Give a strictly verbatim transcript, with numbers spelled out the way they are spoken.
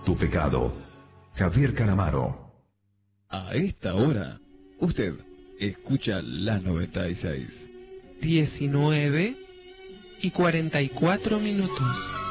tu pecado. Javier Calamaro. A esta hora, usted escucha la noventa y seis. diecinueve y cuarenta y cuatro minutos.